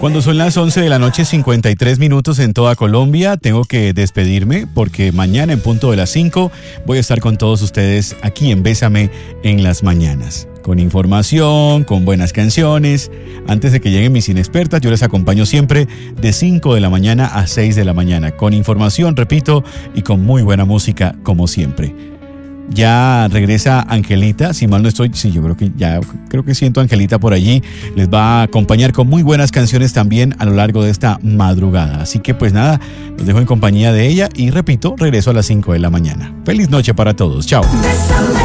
Cuando son las 11 de la noche, 53 minutos en toda Colombia, tengo que despedirme porque mañana en punto de las 5 voy a estar con todos ustedes aquí en Bésame en las mañanas. Con información, con buenas canciones. Antes de que lleguen mis inexpertas, yo les acompaño siempre de 5 de la mañana a 6 de la mañana. Con información, repito, y con muy buena música como siempre. Ya regresa Angelita, si mal no estoy, sí, yo creo que siento a Angelita por allí. Les va a acompañar con muy buenas canciones también a lo largo de esta madrugada. Así que pues nada, los dejo en compañía de ella y repito, regreso a las 5 de la mañana. Feliz noche para todos, chao.